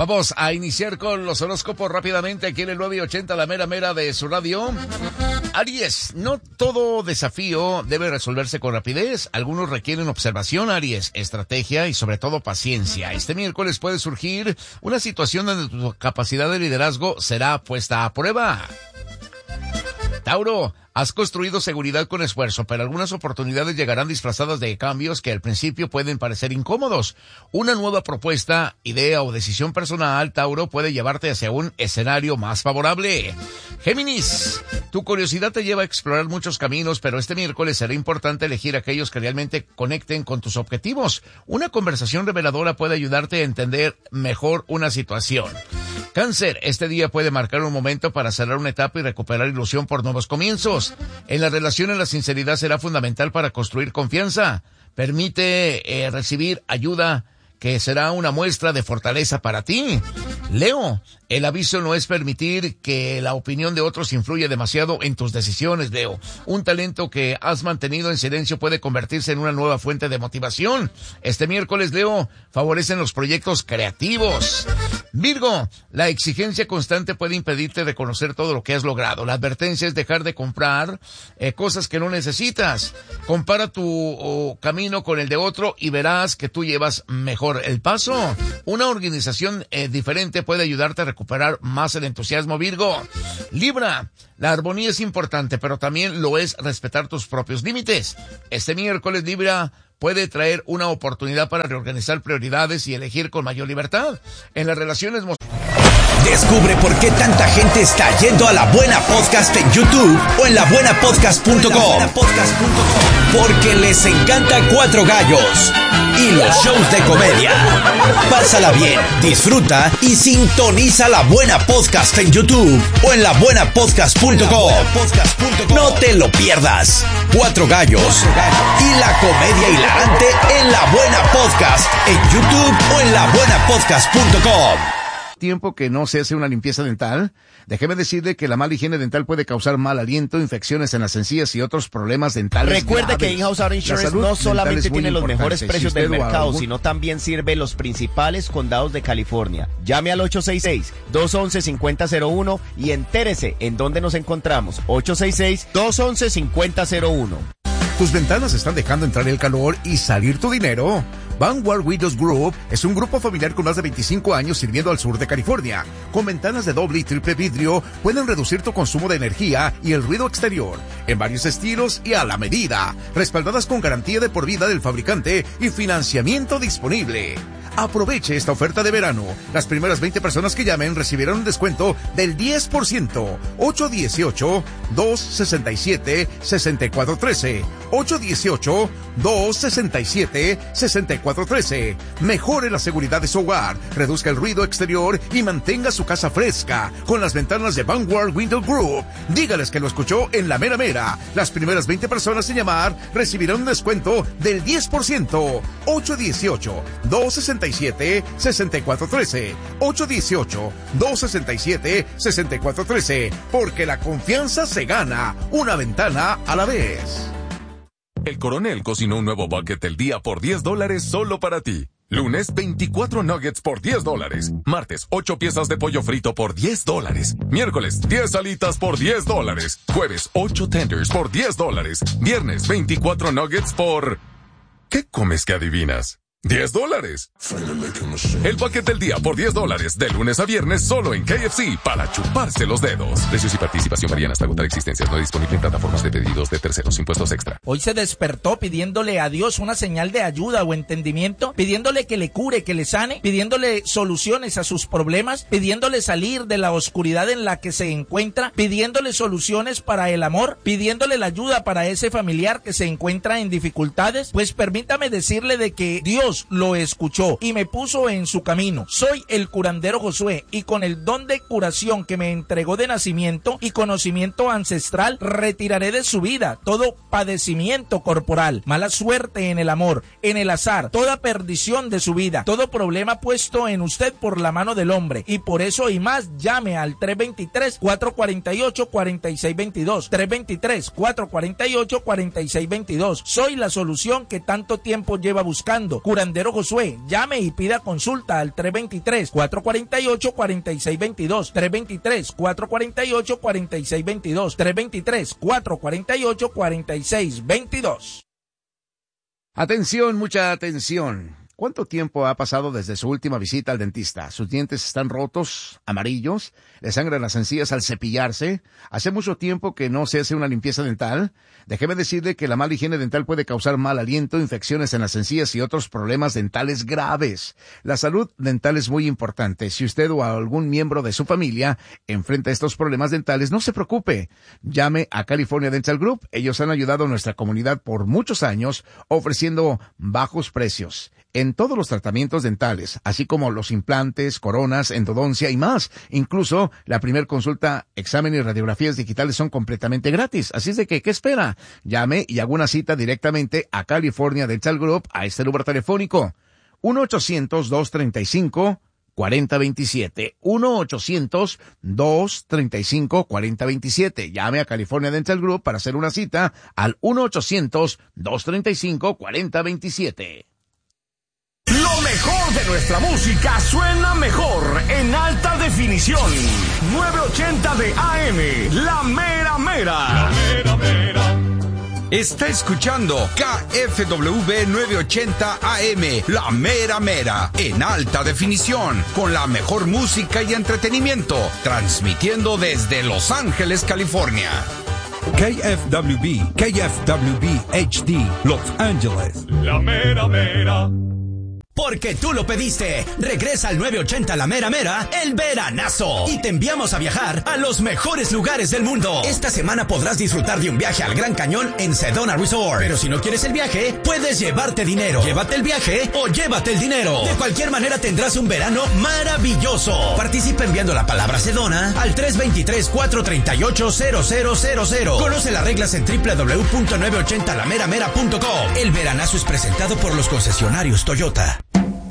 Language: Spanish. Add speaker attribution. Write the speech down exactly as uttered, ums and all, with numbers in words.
Speaker 1: Vamos a iniciar con los horóscopos rápidamente aquí en el nueve ochenta, la mera mera de su radio. Aries, no todo desafío debe resolverse con rapidez. Algunos requieren observación, Aries, estrategia y sobre todo paciencia. Este miércoles puede surgir una situación donde tu capacidad de liderazgo será puesta a prueba. Tauro, has construido seguridad con esfuerzo, pero algunas oportunidades llegarán disfrazadas de cambios que al principio pueden parecer incómodos. Una nueva propuesta, idea o decisión personal, Tauro, puede llevarte hacia un escenario más favorable. Géminis, tu curiosidad te lleva a explorar muchos caminos, pero este miércoles será importante elegir aquellos que realmente conecten con tus objetivos. Una conversación reveladora puede ayudarte a entender mejor una situación. Cáncer, este día puede marcar un momento para cerrar una etapa y recuperar ilusión por nuevos comienzos. En la relación, la sinceridad será fundamental para construir confianza. Permite eh, recibir ayuda que será una muestra de fortaleza para ti. Leo, el aviso no es permitir que la opinión de otros influya demasiado en tus decisiones, Leo. Un talento que has mantenido en silencio puede convertirse en una nueva fuente de motivación. Este miércoles, Leo, favorecen los proyectos creativos. Virgo, la exigencia constante puede impedirte reconocer todo lo que has logrado. La advertencia es dejar de comprar eh, cosas que no necesitas. Compara tu oh, camino con el de otro y verás que tú llevas mejor el paso. Una organización eh, diferente puede ayudarte a recuperar más el entusiasmo, Virgo. Libra, la armonía es importante, pero también lo es respetar tus propios límites. Este miércoles, Libra, puede traer una oportunidad para reorganizar prioridades y elegir con mayor libertad. En las relaciones...
Speaker 2: Descubre por qué tanta gente está yendo a La Buena Podcast en YouTube o en la buena podcast punto com. Porque les encanta Cuatro Gallos y los shows de comedia. Pásala bien, disfruta y sintoniza La Buena Podcast en YouTube o en la buena podcast punto com. No te lo pierdas. Cuatro Gallos y la comedia hilarante en La Buena Podcast en YouTube o en la buena podcast punto com.
Speaker 1: Tiempo que no se hace una limpieza dental, déjeme decirle que la mala higiene dental puede causar mal aliento, infecciones en las encías y otros problemas dentales.
Speaker 3: Recuerde
Speaker 1: graves.
Speaker 3: que In-House Auto Insurance no solamente tiene los mejores precios
Speaker 1: si
Speaker 3: del mercado,
Speaker 1: algún...
Speaker 3: sino también sirve en los principales condados de California. Llame al ocho seis seis, dos uno uno, cinco cero cero uno y entérese en dónde nos encontramos. ocho seis seis, dos uno uno, cinco cero cero uno.
Speaker 1: ¿Tus ventanas están dejando entrar el calor y salir tu dinero? Vanguard Windows Group es un grupo familiar con más de veinticinco años sirviendo al sur de California. Con ventanas de doble y triple vidrio pueden reducir tu consumo de energía y el ruido exterior en varios estilos y a la medida, respaldadas con garantía de por vida del fabricante y financiamiento disponible. Aproveche esta oferta de verano. Las primeras veinte personas que llamen recibirán un descuento del diez por ciento. ocho uno ocho, dos seis siete, seis cuatro uno tres. ocho uno ocho, dos seis siete, seis cuatro uno tres. Mejore la seguridad de su hogar, reduzca el ruido exterior y mantenga su casa fresca con las ventanas de Vanguard Window Group. Dígales que lo escuchó en La Mera Mera. Las primeras veinte personas en llamar recibirán un descuento del diez por ciento. ocho uno ocho, dos seis siete, seis cuatro uno tres. ocho uno ocho, dos seis siete, seis cuatro uno tres. Porque la confianza se gana una ventana a la vez.
Speaker 4: El Coronel cocinó un nuevo bucket del día por diez dólares solo para ti. Lunes, veinticuatro nuggets por diez dólares. Martes, ocho piezas de pollo frito por diez dólares. Miércoles, diez alitas por diez dólares. Jueves, ocho tenders por diez dólares. Viernes, veinticuatro nuggets por... ¿Qué comes que adivinas? diez dólares. El paquete del día por diez dólares, de lunes a viernes, solo en K F C, para chuparse los dedos. Precios y participación varían hasta agotar existencias. No disponible en plataformas de pedidos de terceros. Impuestos extra.
Speaker 5: Hoy se despertó pidiéndole a Dios una señal de ayuda o entendimiento, pidiéndole que le cure, que le sane, pidiéndole soluciones a sus problemas, pidiéndole salir de la oscuridad en la que se encuentra, pidiéndole soluciones para el amor, pidiéndole la ayuda para ese familiar que se encuentra en dificultades. Pues permítame decirle de que Dios lo escuchó y me puso en su camino. Soy el curandero Josué y con el don de curación que me entregó de nacimiento y conocimiento ancestral, retiraré de su vida todo padecimiento corporal, mala suerte en el amor, en el azar, toda perdición de su vida, todo problema puesto en usted por la mano del hombre. Y por eso y más, llame al tres dos tres, cuatro cuatro ocho, cuatro seis dos dos, tres dos tres, cuatro cuatro ocho, cuatro seis dos dos. Soy la solución que tanto tiempo lleva buscando. Cura Curandero Josué. Llame y pida consulta al tres dos tres, cuatro cuatro ocho, cuatro seis dos dos, tres dos tres, cuatro cuatro ocho, cuatro seis dos dos, tres dos tres, cuatro cuatro ocho, cuatro seis dos dos.
Speaker 1: Atención, mucha atención. ¿Cuánto tiempo ha pasado desde su última visita al dentista? ¿Sus dientes están rotos, amarillos? ¿Le sangran las encías al cepillarse? ¿Hace mucho tiempo que no se hace una limpieza dental? Déjeme decirle que la mala higiene dental puede causar mal aliento, infecciones en las encías y otros problemas dentales graves. La salud dental es muy importante. Si usted o algún miembro de su familia enfrenta estos problemas dentales, no se preocupe. Llame a California Dental Group. Ellos han ayudado a nuestra comunidad por muchos años ofreciendo bajos precios en todos los tratamientos dentales, así como los implantes, coronas, endodoncia y más. Incluso la primer consulta, examen y radiografías digitales son completamente gratis. Así es de que, ¿qué espera? Llame y haga una cita directamente a California Dental Group a este número telefónico. uno ochocientos, dos treinta y cinco, cuarenta veintisiete. uno ochocientos, dos treinta y cinco, cuarenta veintisiete. Llame a California Dental Group para hacer una cita al uno ochocientos, dos treinta y cinco, cuarenta veintisiete.
Speaker 2: Lo mejor de nuestra música suena mejor en alta definición. novecientos ochenta de A M, La Mera Mera. La Mera Mera.
Speaker 6: Está escuchando K F W novecientos ochenta A M, La Mera Mera, en alta definición, con la mejor música y entretenimiento, transmitiendo desde Los Ángeles, California.
Speaker 7: K F W B, K F W B H D, Los Ángeles.
Speaker 2: La Mera Mera.
Speaker 8: Porque tú lo pediste. Regresa al novecientos ochenta La Mera Mera, el veranazo. Y te enviamos a viajar a los mejores lugares del mundo. Esta semana podrás disfrutar de un viaje al Gran Cañón en Sedona Resort. Pero si no quieres el viaje, puedes llevarte dinero. Llévate el viaje o llévate el dinero. De cualquier manera tendrás un verano maravilloso. Participa enviando la palabra Sedona al tres dos tres, cuatro tres ocho, cero cero cero cero. Conoce las reglas en doble u doble u doble u punto novecientos ochenta la mera mera punto com. El veranazo es presentado por los concesionarios Toyota.